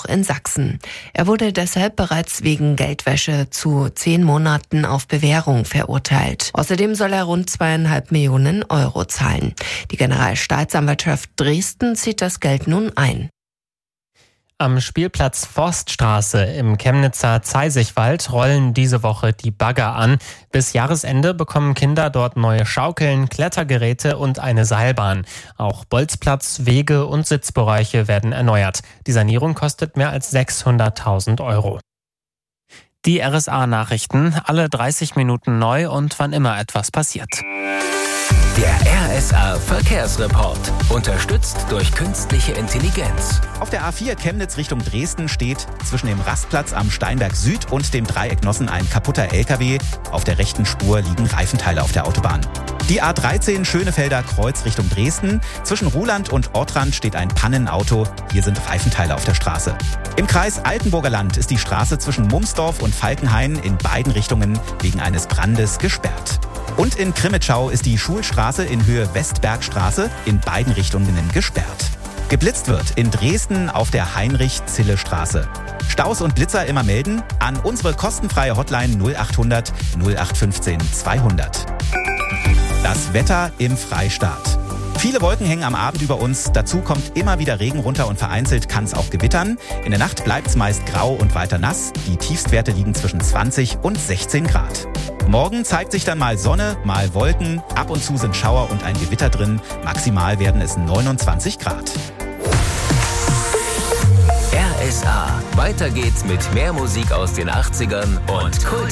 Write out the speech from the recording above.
auch in Sachsen. Er wurde deshalb bereits wegen Geldwäsche zu 10 Monaten auf Bewährung verurteilt. Außerdem soll er rund 2,5 Millionen Euro zahlen. Die Generalstaatsanwaltschaft Dresden zieht das Geld nun ein. Am Spielplatz Forststraße im Chemnitzer Zeisigwald rollen diese Woche die Bagger an. Bis Jahresende bekommen Kinder dort neue Schaukeln, Klettergeräte und eine Seilbahn. Auch Bolzplatz, Wege und Sitzbereiche werden erneuert. Die Sanierung kostet mehr als 600.000 Euro. Die RSA-Nachrichten, alle 30 Minuten neu und wann immer etwas passiert. Der RSA-Verkehrsreport, unterstützt durch künstliche Intelligenz. Auf der A4 Chemnitz Richtung Dresden steht zwischen dem Rastplatz am Steinberg Süd und dem Dreieck Nossen ein kaputter LKW. Auf der rechten Spur liegen Reifenteile auf der Autobahn. Die A13 Schönefelder Kreuz Richtung Dresden. Zwischen Ruhland und Ortrand steht ein Pannenauto. Hier sind Reifenteile auf der Straße. Im Kreis Altenburger Land ist die Straße zwischen Mumsdorf und Falkenhain in beiden Richtungen wegen eines Brandes gesperrt. Und in Krimitschau ist die Schulstraße in Höhe Westbergstraße in beiden Richtungen gesperrt. Geblitzt wird in Dresden auf der Heinrich-Zille-Straße. Staus und Blitzer immer melden an unsere kostenfreie Hotline 0800 0815 200. Das Wetter im Freistaat. Viele Wolken hängen am Abend über uns. Dazu kommt immer wieder Regen runter und vereinzelt kann es auch gewittern. In der Nacht bleibt es meist grau und weiter nass. Die Tiefstwerte liegen zwischen 20 und 16 Grad. Morgen zeigt sich dann mal Sonne, mal Wolken. Ab und zu sind Schauer und ein Gewitter drin. Maximal werden es 29 Grad. RSA. Weiter geht's mit mehr Musik aus den 80ern und Kult.